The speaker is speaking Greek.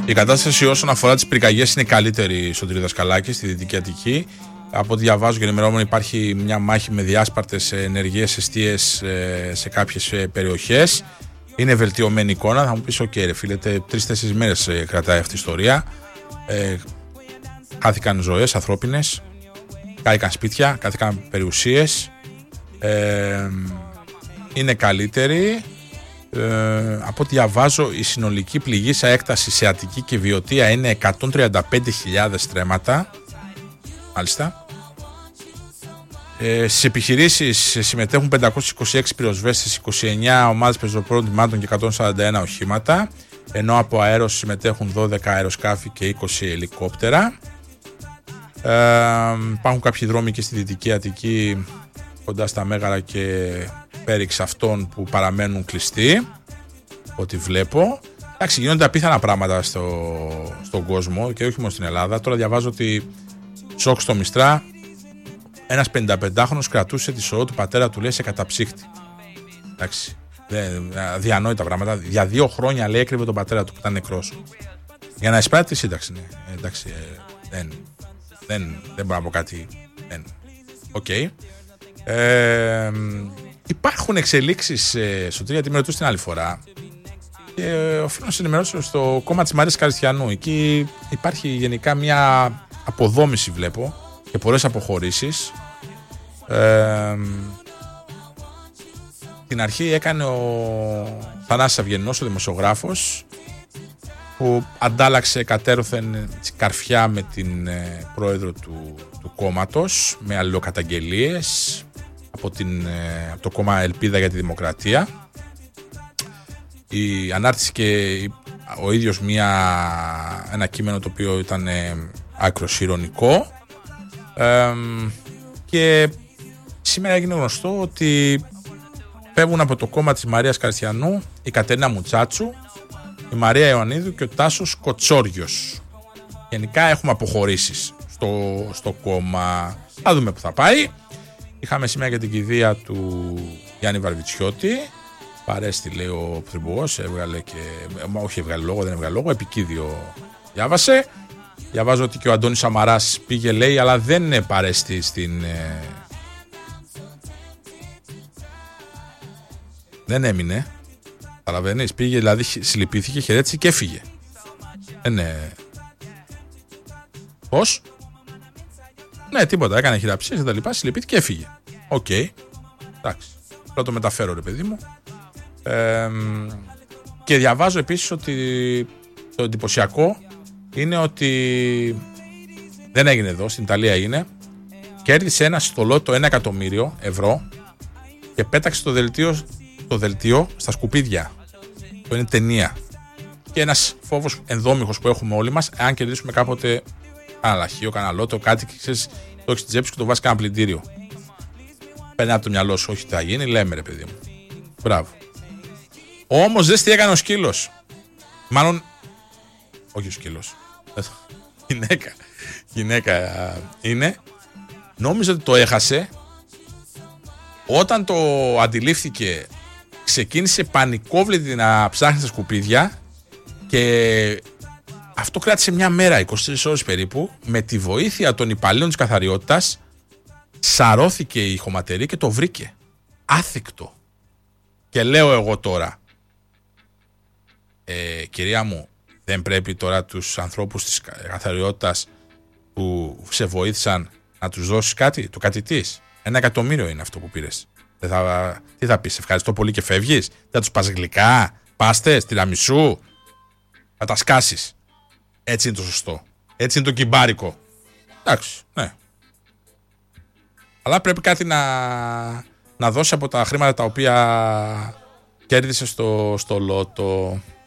Η κατάσταση όσον αφορά τις πυρκαγιές είναι καλύτερη στο Δασκαλάκη, στη Δυτική Αττική. Από ό,τι διαβάζω και ενημερώνω, υπάρχει μια μάχη με διάσπαρτες ενεργείες εστίες σε κάποιες περιοχές. Είναι βελτιωμένη εικόνα. Θα μου πεις: OK, ρε φίλε, 3-4 μέρες κρατάει αυτή η ιστορία. Χάθηκαν ζωές ανθρώπινες, κάηκαν σπίτια, κάηκαν περιουσίες. Είναι καλύτερη. Από ό,τι διαβάζω, η συνολική πληγήσα έκταση σε Αττική και Βιωτία είναι 135.000 στρέμματα. Μάλιστα. Στις επιχειρήσεις συμμετέχουν 526 πυροσβέστες, 29 ομάδες πεζοπόρων τμήματων και 141 οχήματα, ενώ από αέρος συμμετέχουν 12 αεροσκάφη και 20 ελικόπτερα. Υπάρχουν κάποιοι δρόμοι και στη Δυτική Αττική, κοντά στα Μέγαρα και πέριξ αυτών, που παραμένουν κλειστοί, ό,τι βλέπω. Εντάξει, γίνονται απίθανα πράγματα στον κόσμο και όχι μόνο στην Ελλάδα. Τώρα διαβάζω ότι σοκ στο Μιστρά, ένας 55χρονος κρατούσε τη σωρό του πατέρα του, λέει, σε καταψύχτη. Εντάξει, αδιανόητα πράγματα. Για 2 χρόνια, λέει, έκρυβε τον πατέρα του που ήταν νεκρός, για να εισπράττει τη σύνταξη. Ναι. Εντάξει, δεν μπορώ να πω κάτι. Okay. Υπάρχουν εξελίξεις στο 3, γιατί με ρωτούσε την άλλη φορά και οφείλω να σας ενημερώσω στο κόμμα της Μαρίας Καριστιανού. Εκεί υπάρχει γενικά μια αποδόμηση, βλέπω, και πολλές αποχωρήσεις. Την αρχή έκανε ο Θανάσης Αυγενός, ο δημοσιογράφος, που αντάλλαξε κατέρωθεν καρφιά με την πρόεδρο του κόμματος, με αλληλοκαταγγελίες από το κόμμα Ελπίδα για τη Δημοκρατία. Ανάρτησε και ο ίδιος ένα κείμενο το οποίο ήταν άκρως ηρωνικό, και σήμερα έγινε γνωστό ότι φεύγουν από το κόμμα της Μαρίας Καριστιανού η Κατερίνα Μουτσάτσου, η Μαρία Ιωαννίδου και ο Τάσος Κοτσόργιος. Γενικά έχουμε αποχωρήσεις στο κόμμα. Θα δούμε που θα πάει. Είχαμε σήμερα και την κηδεία του Γιάννη Βαρβιτσιώτη. Παρέστη, λέει ο Πρωθυπουργός, όχι έβγαλε λόγο, δεν έβγαλε λόγο, επικίδιο διάβασε. Διαβάζω ότι και ο Αντώνης Σαμαράς πήγε, λέει, αλλά δεν παρέστη δεν έμεινε. Καταλαβαίνεις, πήγε, δηλαδή συλληπήθηκε, χαιρέτησε και έφυγε. Πώς? Ναι, τίποτα, έκανε χειραψίες και τα λοιπά, συλληπήθηκε και έφυγε. Οκ. Εντάξει. Θα το μεταφέρω, ρε παιδί μου. Και διαβάζω επίσης ότι το εντυπωσιακό είναι ότι δεν έγινε εδώ, στην Ιταλία έγινε. Κέρδισε ένα στο λότο 1 εκατομμύριο ευρώ και πέταξε το δελτίο στα σκουπίδια. Το είναι ταινία. Και ένας φόβος ενδόμηχος που έχουμε όλοι μας, αν κερδίσουμε κάποτε ένα λαχείο, κανένα λότο, κάτι και ξέρεις, το έχεις στην τσέπη και το βάζεις κανένα πλυντήριο. Παίρνει από το μυαλό σου, όχι τι θα γίνει, λέμε, ρε παιδί μου. Μπράβο. Όμως δες τι έκανε ο σκύλος. Μάλλον, όχι ο σκύλος. Γυναίκα είναι. Νόμιζε ότι το έχασε. Όταν το αντιλήφθηκε, ξεκίνησε πανικόβλητη να ψάχνει στα σκουπίδια και αυτό κράτησε μια μέρα, 24 ώρες περίπου. Με τη βοήθεια των υπαλλήλων της καθαριότητας σαρώθηκε η χωματερή και το βρήκε άθικτο. Και λέω εγώ τώρα, κυρία μου, δεν πρέπει τώρα τους ανθρώπους της καθαριότητας που σε βοήθησαν να τους δώσεις κάτι, το κατητής? 1 εκατομμύριο είναι αυτό που πήρες. Τι θα πεις, ευχαριστώ πολύ και φεύγεις? Θα τους πας γλυκά, πάστες, τυραμισού? Θα τα σκάσεις. Έτσι είναι το σωστό. Έτσι είναι το κυμπάρικο. Εντάξει, ναι. Αλλά πρέπει κάτι να δώσει από τα χρήματα τα οποία κέρδισε στο λότο.